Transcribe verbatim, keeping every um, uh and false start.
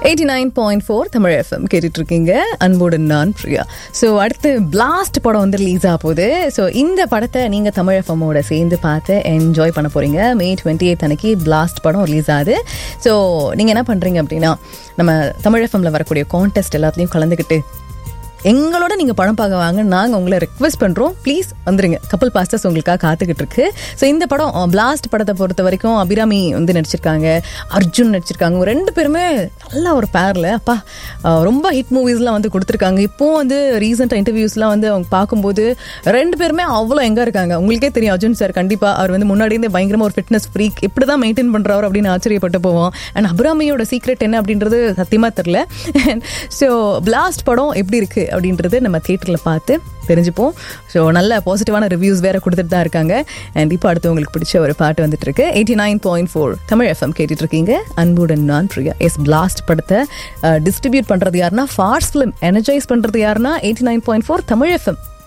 Eighty nine point four Tamil FM கேட்டுட்டு இருக்கீங்க. அன்புடன் நான் பிரியா. ஸோ அடுத்து பிளாஸ்ட் படம் வந்து ரிலீஸ் ஆக போகுது. ஸோ இந்த படத்தை நீங்கள் தமிழ் எஃப்எம்மோட சேர்ந்து பார்த்து என்ஜாய் பண்ண போறீங்க. மே டுவெண்ட்டி எய்த் அன்னைக்கு பிளாஸ்ட் படம் ரிலீஸ் ஆகுது. ஸோ நீங்கள் என்ன பண்ணுறீங்க அப்படின்னா, நம்ம தமிழ் எஃப்எம்ல வரக்கூடிய கான்டெஸ்ட் எல்லாத்துலேயும் கலந்துக்கிட்டு எங்களோட நீங்கள் படம் பார்க்க வாங்க நாங்கள் உங்களை ரெக்வெஸ்ட் பண்ணுறோம். ப்ளீஸ் வந்துருங்க. கப்பல் பாஸ்டர்ஸ் உங்களுக்காக காத்துக்கிட்டு இருக்கு. ஸோ இந்த படம் பிளாஸ்ட் படத்தை பொறுத்த வரைக்கும் அபிராமி வந்து நடிச்சிருக்காங்க, அர்ஜுன் நடிச்சிருக்காங்க. ரெண்டு பேருமே நல்ல ஒரு பேரில் அப்பா ரொம்ப ஹிட் மூவிஸ்லாம் வந்து கொடுத்துருக்காங்க. இப்போது வந்து ரீசெண்டாக இன்டர்வியூஸ்லாம் வந்து அவங்க பார்க்கும்போது ரெண்டு பேருமே அவ்வளோ எங்கே இருக்காங்க. உங்களுக்கே தெரியும் அர்ஜுன் சார் கண்டிப்பாக அவர் வந்து முன்னாடியே பயங்கரமாக ஒரு ஃபிட்னஸ் ஃப்ரீக், எப்படி தான் மெயின்டைன் பண்ணுறாரு அப்படின்னு ஆச்சரியப்பட்டு போவோம். அண்ட் அபிராமியோட சீக்ரெட் என்ன அப்படின்றது சத்தியமாக தெரில. ஸோ பிளாஸ்ட் படம் எப்படி இருக்குது அப்படின்றது நம்ம தியேட்டரில் பார்த்து தெரிஞ்சுப்போம். ஸோ நல்ல பாசிட்டிவான ரிவ்யூஸ் வேற கொடுத்துட்டு தான் இருக்காங்க. அண்ட் இப்போ அடுத்து உங்களுக்கு பிடிச்ச ஒரு பாட்டு வந்துட்டு இருக்கு. Eighty nine point four Tamil FM கேட்டுட்டு இருக்கீங்க. அன்புடன் நான் பிரியா. எஸ், பிளாஸ்ட் படத்தை டிஸ்ட்ரிபியூட் பண்றது யாருன்னா ஃபார்ஸ் ஃபிலிம், எனர்ஜைஸ் பண்றது யாருன்னா eighty nine point four Tamil FM.